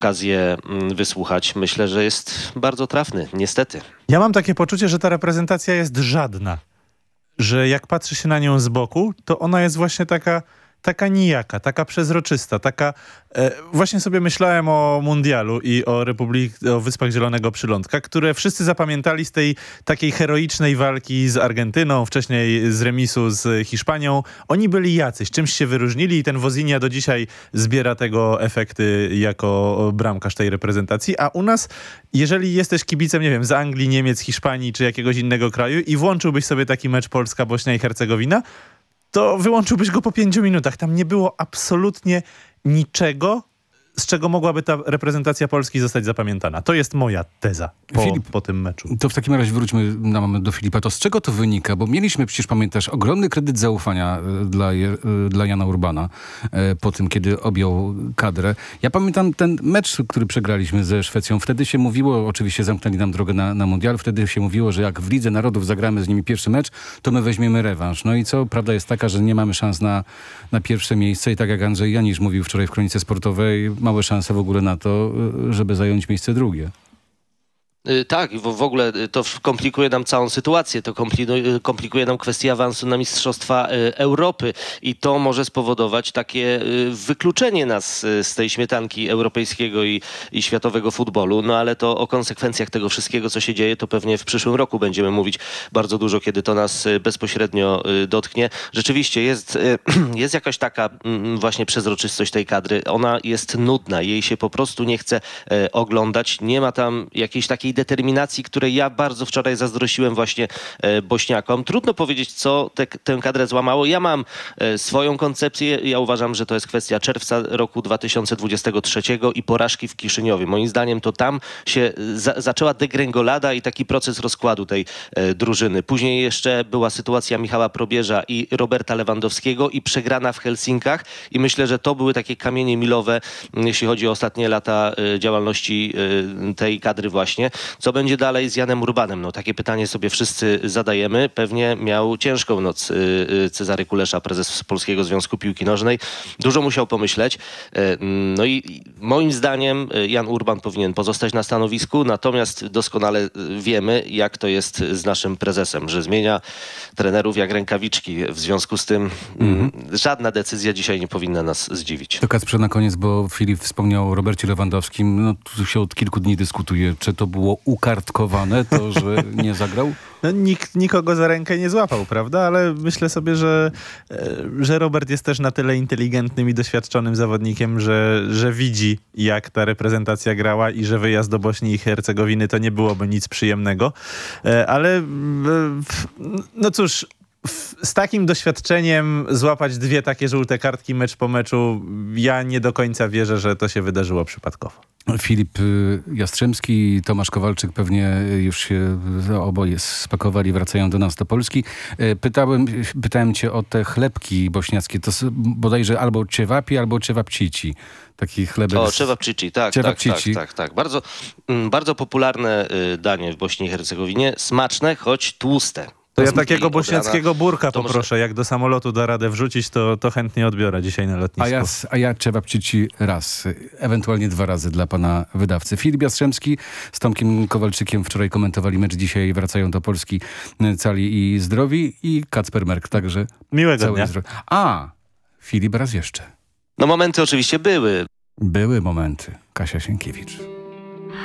okazję wysłuchać. Myślę, że jest bardzo trafny, niestety. Ja mam takie poczucie, że ta reprezentacja jest żadna. Że jak patrzy się na nią z boku, to ona jest właśnie taka nijaka, taka przezroczysta, taka... Właśnie sobie myślałem o Mundialu i o Wyspach Zielonego Przylądka, które wszyscy zapamiętali z tej takiej heroicznej walki z Argentyną, wcześniej z remisu z Hiszpanią. Oni byli jacyś, czymś się wyróżnili i ten Wozinha do dzisiaj zbiera tego efekty jako bramkarz tej reprezentacji. A u nas, jeżeli jesteś kibicem, nie wiem, z Anglii, Niemiec, Hiszpanii czy jakiegoś innego kraju i włączyłbyś sobie taki mecz Polska, Bośnia i Hercegowina, to wyłączyłbyś go po 5 minutach. Tam nie było absolutnie niczego, z czego mogłaby ta reprezentacja Polski zostać zapamiętana. To jest moja teza po tym meczu. To w takim razie wróćmy na moment do Filipa. To z czego to wynika? Bo mieliśmy, przecież pamiętasz, ogromny kredyt zaufania dla Jana Urbana po tym, kiedy objął kadrę. Ja pamiętam ten mecz, który przegraliśmy ze Szwecją. Wtedy się mówiło, oczywiście zamknęli nam drogę na mundial, wtedy się mówiło, że jak w Lidze Narodów zagramy z nimi pierwszy mecz, to my weźmiemy rewanż. No i co? Prawda jest taka, że nie mamy szans na pierwsze miejsce i tak jak Andrzej Janisz mówił wczoraj w Kronice Sportowej, małe szanse w ogóle na to, żeby zająć miejsce drugie. Tak, w ogóle to komplikuje nam całą sytuację, to komplikuje nam kwestię awansu na Mistrzostwa Europy i to może spowodować takie wykluczenie nas z tej śmietanki europejskiego i światowego futbolu, no ale to o konsekwencjach tego wszystkiego, co się dzieje, to pewnie w przyszłym roku będziemy mówić bardzo dużo, kiedy to nas bezpośrednio dotknie. Rzeczywiście jest jakaś taka właśnie przezroczystość tej kadry, ona jest nudna, jej się po prostu nie chce oglądać, nie ma tam jakiejś takiej determinacji, której ja bardzo wczoraj zazdrościłem właśnie Bośniakom. Trudno powiedzieć, co tę kadrę złamało. Ja mam swoją koncepcję. Ja uważam, że to jest kwestia czerwca roku 2023 i porażki w Kiszyniowie. Moim zdaniem to tam się zaczęła degrengolada i taki proces rozkładu tej drużyny. Później jeszcze była sytuacja Michała Probierza i Roberta Lewandowskiego i przegrana w Helsinkach i myślę, że to były takie kamienie milowe, jeśli chodzi o ostatnie lata działalności tej kadry właśnie. Co będzie dalej z Janem Urbanem? No takie pytanie sobie wszyscy zadajemy. Pewnie miał ciężką noc Cezary Kulesza, prezes Polskiego Związku Piłki Nożnej. Dużo musiał pomyśleć. No i moim zdaniem Jan Urban powinien pozostać na stanowisku, natomiast doskonale wiemy, jak to jest z naszym prezesem, że zmienia trenerów jak rękawiczki. W związku z tym żadna decyzja dzisiaj nie powinna nas zdziwić. To Kacprze na koniec, bo Filip wspomniał o Robercie Lewandowskim. No tu się od kilku dni dyskutuje, czy to było ukartkowane, to, że nie zagrał? No, nikt nikogo za rękę nie złapał, prawda? Ale myślę sobie, że Robert jest też na tyle inteligentnym i doświadczonym zawodnikiem, że widzi, jak ta reprezentacja grała i że wyjazd do Bośni i Hercegowiny to nie byłoby nic przyjemnego. Ale no cóż, z takim doświadczeniem złapać 2 takie żółte kartki mecz po meczu, ja nie do końca wierzę, że to się wydarzyło przypadkowo. Filip Jastrzębski i Tomasz Kowalczyk pewnie już się oboje spakowali, wracają do nas do Polski. Pytałem cię o te chlebki bośniackie. To bodajże albo czewapi, albo czewapcici. Taki chlebek. O, czewapcici, tak. Bardzo, bardzo popularne danie w Bośni i Hercegowinie. Smaczne, choć tłuste. To ja takiego bośniackiego burka poproszę. Jak do samolotu da radę wrzucić, to chętnie odbiorę dzisiaj na lotnisku. A ja czewapcici raz, ewentualnie 2 razy dla pana wydawcy. Filip Jastrzębski z Tomkiem Kowalczykiem wczoraj komentowali mecz, dzisiaj wracają do Polski cali i zdrowi i Kacper Merk także. Miłego dnia. Filip raz jeszcze. No momenty oczywiście były. Były momenty. Kasia Sienkiewicz.